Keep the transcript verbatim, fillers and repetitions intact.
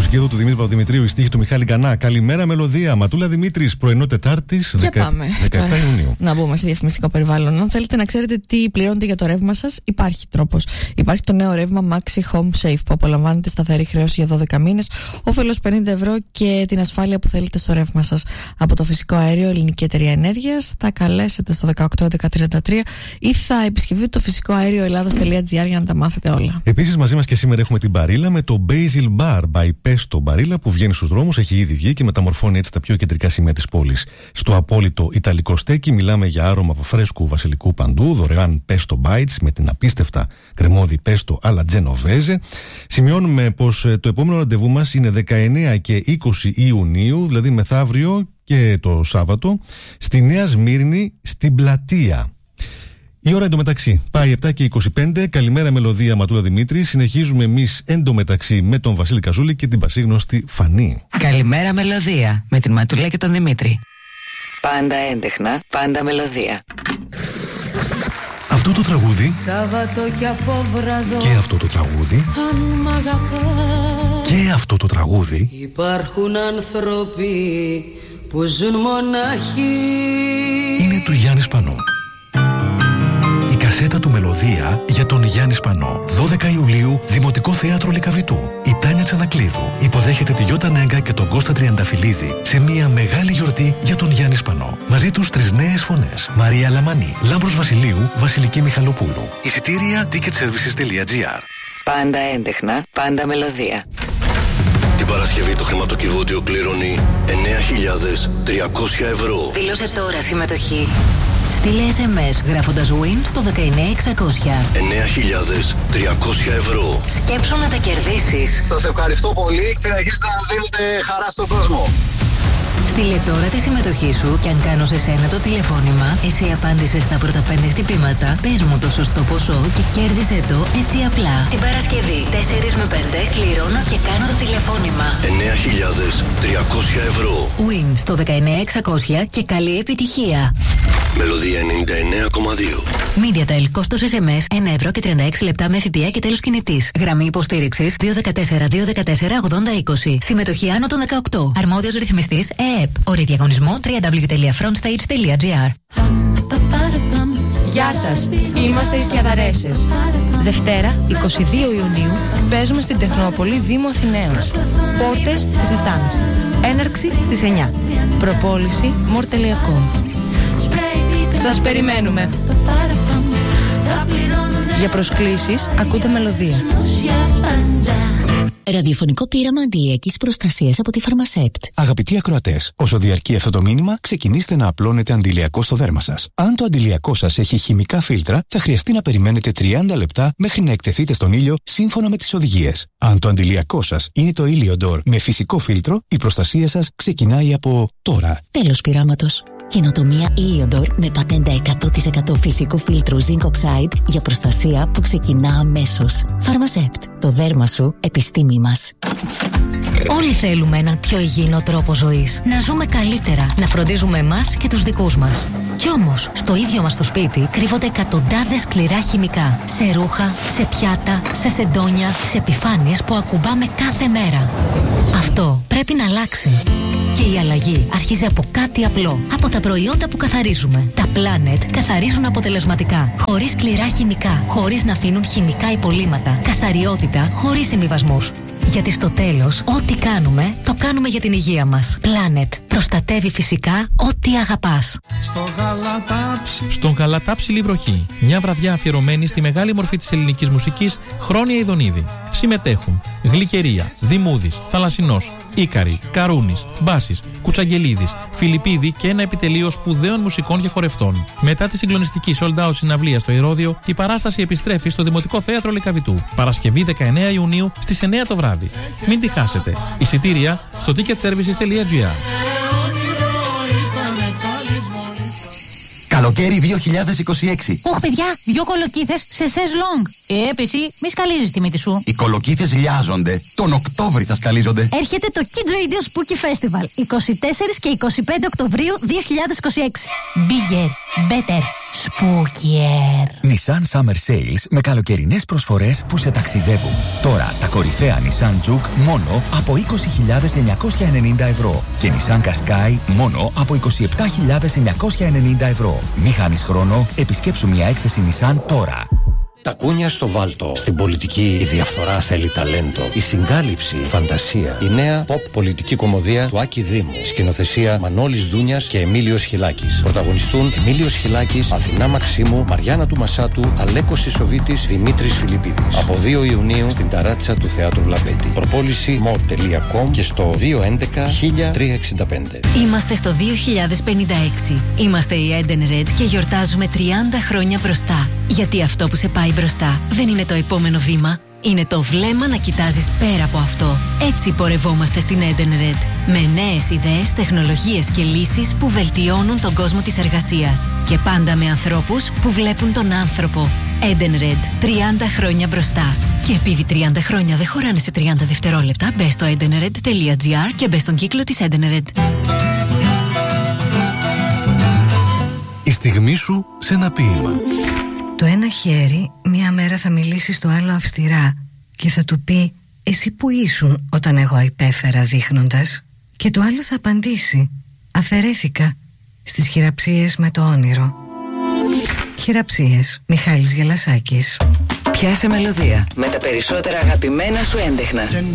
μουσική εδώ του Δημήτρη Παπαδημητρίου, η στίχη του Μιχάλη Γκανά. Καλημέρα, μελωδία. Ματούλα Δημήτρης, πρωινό Τετάρτης, δεκαεπτά Ιουνίου. Να μπούμε σε διαφημιστικό περιβάλλον. Αν θέλετε να ξέρετε τι πληρώνετε για το ρεύμα σας, υπάρχει τρόπος. Υπάρχει το νέο ρεύμα Maxi Home Safe που απολαμβάνετε σταθερή χρέωση για δώδεκα μήνες, όφελος πενήντα ευρώ και την ασφάλεια που θέλετε στο ρεύμα σας. Από το φυσικό αέριο Ελληνική Εταιρεία Ενέργειας. Θα καλέσετε στο δεκαοκτώ έντεκα τριάντα τρία ή θα επισκεφτείτε το φυσικό αέριο ελλάδος τελεία τζι άρ για να τα μάθετε όλα. Επίσης, μαζί μας και σήμερα έχουμε την Μπαρίλα με το Basil Bar by Pesto Μπαρίλα που βγαίνει στους δρόμους, έχει ήδη βγει και μεταμορφώνει έτσι τα πιο κεντρικά σημεία της πόλης. Στο απόλυτο ιταλικό στέκι μιλάμε για άρωμα φρέσκου βασιλικού παντού, δωρεάν Pesto Bites με την απίστευτα κρεμώδη Pesto alla Genovese. Σημειώνουμε πως το επόμενο ραντεβού μας είναι δεκαεννέα και είκοσι Ιουνίου, δηλαδή μεθαύριο και το Σάββατο, στη Νέα Σμύρνη, στην Πλατεία. Η ώρα εντωμεταξύ πάει επτά και είκοσι πέντε. Καλημέρα, μελωδία, Ματούλα Δημήτρη. Συνεχίζουμε εμείς εντωμεταξύ με τον Βασίλη Καζούλη και την πασίγνωστη Φανή. Καλημέρα, μελωδία, με την Ματούλα και τον Δημήτρη. Πάντα έντεχνα, πάντα μελωδία. Αυτό το τραγούδι Σάββατο και απόβραδο, και αυτό το τραγούδι αν μ' αγαπάς, και αυτό το τραγούδι. Υπάρχουν άνθρωποι που ζουν μονάχοι. Είναι του Γιάννη Σπανού. Η κασέτα του Μελωδία για τον Γιάννη Σπανό. δώδεκα Ιουλίου, Δημοτικό Θέατρο Λυκαβητού. Η Τάνια Τσανακλείδου υποδέχεται τη Γιώτα Νέγκα και τον Κώστα Τριανταφυλλίδη σε μια μεγάλη γιορτή για τον Γιάννη Σπανό. Μαζί τους τρεις νέες φωνές. Μαρία Λαμανή, Λάμπρος Βασιλείου, Βασιλική Μιχαλοπούλου. Εισιτήρια ticket services τελεία τζι άρ. Πάντα έντεχνα, πάντα μελωδία. Την Παρασκευή το χρηματοκιβώτιο κληρώνει εννέα χιλιάδες τριακόσια ευρώ. Δήλωσε τώρα συμμετοχή. Στείλε ες εμ ες γράφοντας win στο δεκαεννέα εξακόσια. εννέα χιλιάδες τριακόσια ευρώ. Σκέψου να τα κερδίσεις. Σας ευχαριστώ πολύ. Συνεχίστε να δίνετε χαρά στον κόσμο. Στείλε τώρα τη συμμετοχή σου και αν κάνω σε σένα το τηλεφώνημα, εσύ απάντησες στα πρώτα πέντε χτυπήματα, πες μου το σωστό ποσό και κέρδισε το έτσι απλά. Την Παρασκευή τέσσερα με πέντε κληρώνω και κάνω το τηλεφώνημα. εννέα χιλιάδες τριακόσια ευρώ. Win στο δεκαεννέα εξακόσια και καλή επιτυχία. Μελωδία ενενήντα εννέα κόμμα δύο. MediaTel, κόστος ες εμ ες ένα ευρώ και τριάντα έξι λεπτά με ΦΠΑ και τέλος κινητής. Γραμμή υποστήριξης δύο ένα τέσσερα δύο ένα τέσσερα ογδόντα είκοσι. Συμμετοχή άνω των δεκαοκτώ. Αρμόδιος ρυθμιστής ΕΕΠ. Όρη διαγωνισμό double-u double-u double-u τελεία frontstage τελεία τζι άρ. Γεια σας, είμαστε οι Σκιαδαρέσες. Δευτέρα, εικοστή δεύτερη Ιουνίου, παίζουμε στην Τεχνόπολη, Δήμο Αθηναίων. Πόρτες στις επτά και μισή. Έναρξη στις εννιά. Προπόληση more τελεία com. Σας περιμένουμε. Για προσκλήσεις ακούτε Μελωδία. Ραδιοφωνικό πείραμα αντιλιακής προστασίας από τη Φαρμασέπτ. Αγαπητοί ακροατές, όσο διαρκεί αυτό το μήνυμα, ξεκινήστε να απλώνετε αντιλιακό στο δέρμα σας. Αν το αντιλιακό σας έχει χημικά φίλτρα, θα χρειαστεί να περιμένετε τριάντα λεπτά μέχρι να εκτεθείτε στον ήλιο σύμφωνα με τις οδηγίες. Αν το αντιλιακό σας είναι το Heliodor με φυσικό φίλτρο, η προστασία σας ξεκινάει από τώρα. Τέλος πειράματος. Καινοτομία Heliodor με πατέντα εκατό τοις εκατό φυσικού φίλτρου Zinc Oxide για προστασία που ξεκινά αμέσως. Φαρμασέπτ. Το δέρμα σου, επιστήμη μας. Όλοι θέλουμε έναν πιο υγιεινό τρόπο ζωής. Να ζούμε καλύτερα, να φροντίζουμε εμάς και τους δικούς μας. Κι όμως, στο ίδιο μας το σπίτι κρύβονται εκατοντάδες σκληρά χημικά. Σε ρούχα, σε πιάτα, σε σεντόνια, σε επιφάνειες που ακουμπάμε κάθε μέρα. Αυτό πρέπει να αλλάξει. Και η αλλαγή αρχίζει από κάτι απλό. Από τα προϊόντα που καθαρίζουμε. Τα Planet καθαρίζουν αποτελεσματικά. Χωρίς σκληρά χημικά. Χωρίς να αφήνουν χημικά υπολείμματα. Καθαριότητα χωρίς συμβιβασμούς. Γιατί στο τέλος, ό,τι κάνουμε, το κάνουμε για την υγεία μας. Planet. Προστατεύει φυσικά ό,τι αγαπάς. Στον Γαλατάψιλη βροχή. Μια βραδιά αφιερωμένη στη μεγάλη μορφή της ελληνικής μουσικής, Χρόνια Ιδονίδη. Συμμετέχουν Γλυκερία, Δημούδης, Θαλασσινός, Ίκαρη, Καρούνης, Μπάσης, Κουτσαγγελίδης, Φιλιππίδη και ένα επιτελείο σπουδαίων μουσικών και χορευτών. Μετά τη συγκλονιστική sold out συναυλία στο Ηρώδειο, η παράσταση επιστρέφει στο Δημοτικό Θέατρο Λυκαβητού. Παρασκευή δεκαεννέα Ιουνίου στις εννέα το βράδυ. Μην τη χάσετε. Εισιτήρια στο ticket services τελεία τζι άρ. Καλοκαίρι δύο χιλιάδες είκοσι έξι. Ωχ, παιδιά, δυο κολοκύθες σε σεζλόγκ. Ε, πεσί, μη σκαλίζεις τη μύτη σου. Οι κολοκύθες λιάζονται. Τον Οκτώβρη θα σκαλίζονται. Έρχεται το Kids Radio Spooky Festival είκοσι τέσσερις και είκοσι πέντε Οκτωβρίου δύο χιλιάδες είκοσι έξι. Bigger, better, spookier. Nissan Summer Sales με καλοκαιρινές προσφορές που σε ταξιδεύουν. Τώρα τα κορυφαία Nissan Juke μόνο από είκοσι χιλιάδες εννιακόσια ενενήντα ευρώ και Nissan Qashqai μόνο από είκοσι επτά χιλιάδες εννιακόσια ενενήντα ευρώ. Μη χάνεις χρόνο, επισκέψου μια έκθεση Nissan τώρα. Τα κούνια στο βάλτο. Στην πολιτική η διαφθορά θέλει ταλέντο. Η συγκάλυψη, φαντασία. Η νέα pop πολιτική κομμωδία του Άκη Δήμου. Σκηνοθεσία Μανώλης Δούνιας και Εμίλιος Χιλάκης. Πρωταγωνιστούν Εμίλιος Χιλάκης, Αθηνά Μαξίμου, Μαριάννα του Μασάτου, Αλέκος Ισοβίτης, Δημήτρης Φιλιππίδης. Από δύο Ιουνίου στην ταράτσα του Θεάτρου Λαμπέτη. Προπόληση μο τελεία κομ και στο δύο έντεκα χίλια τριακόσια εξήντα πέντε. Είμαστε στο δύο χιλιάδες πενήντα έξι. Είμαστε η Eden Red και γιορτάζουμε τριάντα χρόνια μπροστά. Γιατί αυτό που σε πάει μπροστά δεν είναι το επόμενο βήμα, είναι το βλέμμα να κοιτάζεις πέρα από αυτό. Έτσι πορευόμαστε στην Eden Red. Με νέες ιδέες, τεχνολογίες και λύσεις που βελτιώνουν τον κόσμο της εργασίας. Και πάντα με ανθρώπους που βλέπουν τον άνθρωπο. Eden Red. τριάντα χρόνια μπροστά. Και επειδή τριάντα χρόνια δεν χωράνε σε τριάντα δευτερόλεπτα, μπες στο edenred τελεία gr και μπες στον κύκλο της Eden Red. Η στιγμή σου σε ένα ποίημα. Το ένα χέρι μια μέρα θα μιλήσει στο άλλο αυστηρά και θα του πει «Εσύ που ήσουν όταν εγώ υπέφερα δείχνοντας?» Και το άλλο θα απαντήσει «Αφαιρέθηκα στις χειραψίες με το όνειρο». Χειραψίες, Μιχάλης Γελασάκης. Πιάσε μελωδία με τα περισσότερα αγαπημένα σου έντεχνα.